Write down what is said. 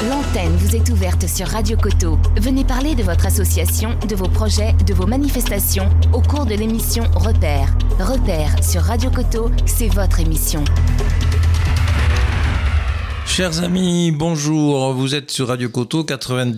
L'antenne vous est ouverte sur Radio Coteau. Venez parler de votre association, de vos projets, de vos manifestations au cours de l'émission Repères. Repères sur Radio Coteau, c'est votre émission. Chers amis, bonjour. Vous êtes sur Radio Coteau 90.